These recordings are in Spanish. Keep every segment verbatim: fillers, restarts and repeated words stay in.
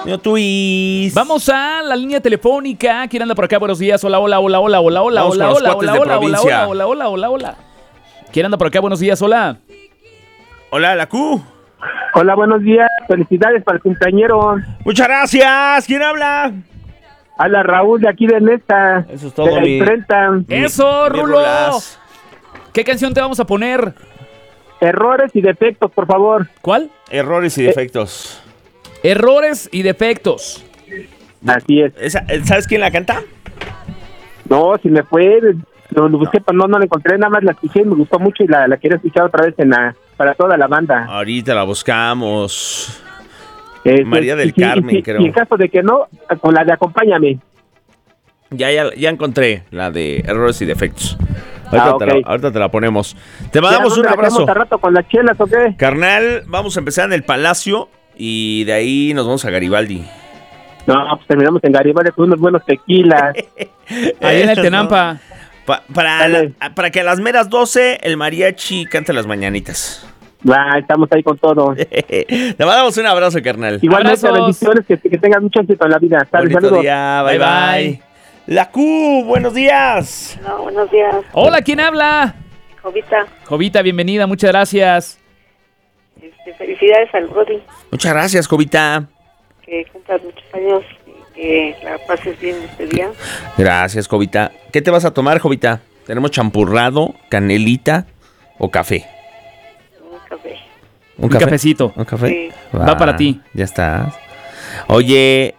Señor Twist. Vamos a la línea telefónica. ¿Quién anda por acá? Buenos días. Hola, hola, hola, hola, hola, hola, Vamos hola, con los hola, cuates hola, de hola, hola, provincia. hola, hola, hola, hola. ¿Quién anda por acá? Buenos días. Hola. Hola, la Q. Hola, buenos días. Felicidades para el cumpleañero. Muchas gracias. ¿Quién habla? Habla Raúl de aquí de Nesta. Eso es todo, de la mi- imprenta. Mi- Eso, mi Rulo. Rulas. ¿Qué canción te vamos a poner? Errores y defectos, por favor. ¿Cuál? Errores y defectos. Errores y defectos. Así es. Esa- ¿Sabes quién la canta? No, si me fue, lo, lo busqué, pero no, no la encontré, nada más la escuché y me gustó mucho y la, la quiero escuchar otra vez en la, para toda la banda. Ahorita la buscamos. Eh, María del y si- Carmen, y si- creo. Y en caso de que no, con la de Acompáñame. Ya, ya, ya encontré la de errores y defectos. Ahorita, Ah, te, ok. la, ahorita te la ponemos. Te mandamos ¿Ya un dónde la abrazo. quedamos a rato con las chelas o qué? Carnal, vamos a empezar en el Palacio y de ahí nos vamos a Garibaldi. No, pues terminamos en Garibaldi con unos buenos tequilas. Ahí en el Eso. Tenampa. Pa- para, Dale. la- para que a las meras doce el mariachi cante las mañanitas. Va, estamos ahí con todo. Te mandamos un abrazo, carnal. Igualmente, Abrazos. bendiciones, que, que tengan mucho éxito en la vida. Sale, Bonito saludos. día, bye, Bye, bye bye. La Q, buenos días. No, buenos días, Hola, ¿quién habla? Jovita. Jovita, bienvenida, muchas gracias. Este, felicidades al Brody, Muchas gracias, Jovita. que cumplas muchos años y que la pases bien este día. Gracias, Jovita. ¿Qué te vas a tomar, Jovita? Tenemos champurrado, canelita o café. Un café. Un cafecito. ¿Un café? Sí. Va para ti. Ya estás. Oye,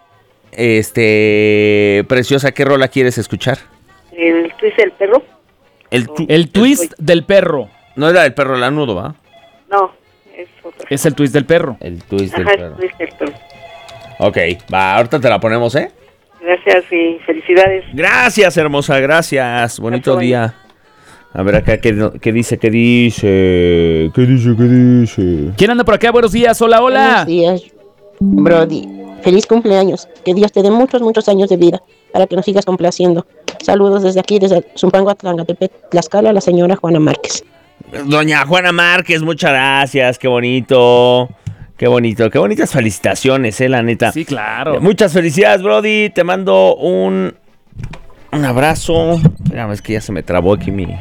este, preciosa, ¿qué rola quieres escuchar? El twist del perro. El tu- El twist del perro. No era el perro lanudo, ¿va? No, es otro. Es el twist del perro. El twist del Ajá, el perro. twist del perro. Ok, va, ahorita te la ponemos, ¿eh? Gracias y felicidades. Gracias, hermosa, gracias. Bonito Gracias. día. A ver acá, ¿qué, qué dice? ¿Qué dice? ¿Qué dice? ¿Qué dice? ¿Quién anda por acá? Buenos días, hola, hola. Buenos días, Brody. Feliz cumpleaños. Que Dios te dé muchos, muchos años de vida para que nos sigas complaciendo. Saludos desde aquí, desde Zumpango, Tlangatepec, Tlaxcala, a la señora Juana Márquez. Doña Juana Márquez, muchas gracias. Qué bonito. Qué bonito. Qué bonitas felicitaciones, eh, la neta. Sí, claro. Muchas felicidades, Brody. Te mando un, un abrazo. Espérame, es que ya se me trabó aquí mi...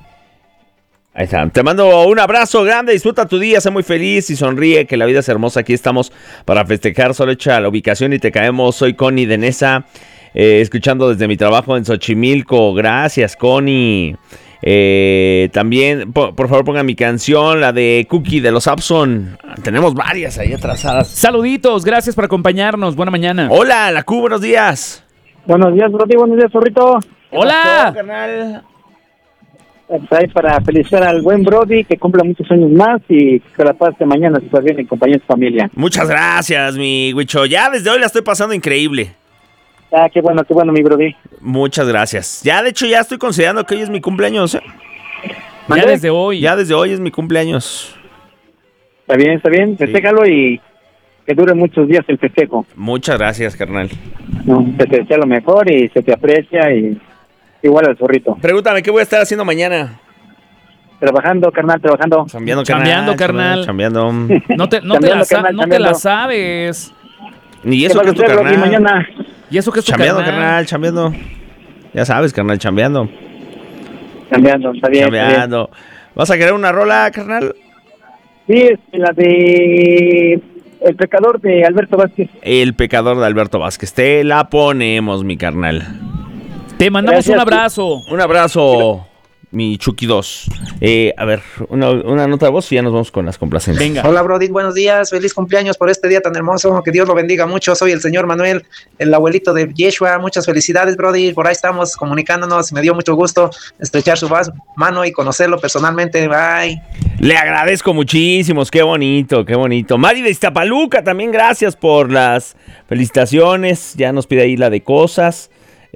Ahí está. Te mando un abrazo grande. Disfruta tu día. Sé muy feliz y sonríe, que la vida es hermosa. Aquí estamos para festejar. Solo echa la ubicación y te caemos. Soy Connie de Nesa, eh, escuchando desde mi trabajo en Xochimilco. Gracias, Connie. Eh, también, por, por favor, ponga mi canción, la de Cookie de los Abson. Tenemos varias ahí atrasadas. Saluditos, gracias por acompañarnos. Buena mañana. Hola, la Q, buenos días. Buenos días, Brody, buenos días, zorrito. Hola. carnal? Está ahí para felicitar al buen Brody, que cumpla muchos años más y que la pase mañana súper bien en compañía de su familia. Muchas gracias, mi Huicho. Ya desde hoy la estoy pasando increíble. Ah, qué bueno, qué bueno, mi Brody. Muchas gracias. Ya, de hecho, ya estoy considerando que hoy es mi cumpleaños. ¿eh? Ya ¿Mande? desde hoy. Ya desde hoy es mi cumpleaños. Está bien, está bien, festéjalo y que dure muchos días el festejo. Muchas gracias, carnal. No, se te desea lo mejor y se te aprecia y igual al zorrito. Pregúntame, ¿qué voy a estar haciendo mañana? Trabajando, carnal, trabajando. Chambeando, Chambeando, carnal. Chambeando. No te, no te, Cambiando, la, sa- carnal, no te la cambiando. sabes. ¿Y ¿Qué eso vas que a es tu hacer, Brody, carnal? mañana? ¿Y eso que es tu Chambeando, carnal? carnal, chambeando. Ya sabes, carnal, chambeando. Cambiando, está bien, está bien. Chambeando. ¿Vas a querer una rola, carnal? Sí, es la de El Pecador de Alberto Vázquez. El pecador de Alberto Vázquez. Te la ponemos, mi carnal. Te mandamos Gracias. un abrazo. Un abrazo, mi Chucky dos. Eh, a ver, una, una nota de voz y ya nos vamos con las complacencias. Venga. Hola Brody, buenos días, feliz cumpleaños por este día tan hermoso, que Dios lo bendiga mucho. Soy el señor Manuel, el abuelito de Yeshua. Muchas felicidades, Brody, por ahí estamos comunicándonos, me dio mucho gusto estrechar su vas- mano y conocerlo personalmente. Bye. Le agradezco muchísimo, qué bonito, qué bonito. Mari de Iztapaluca, también gracias por las felicitaciones. Ya nos pide ahí la de cosas.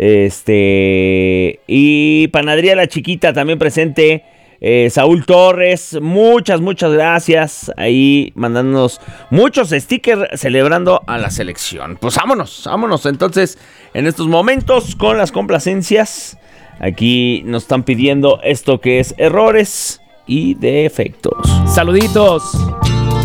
Este y Panadería La Chiquita también presente. Eh, Saúl Torres, muchas, muchas gracias. Ahí mandándonos muchos stickers celebrando a la selección. Pues vámonos, vámonos entonces en estos momentos con las complacencias. Aquí nos están pidiendo esto que es errores y defectos. Saluditos.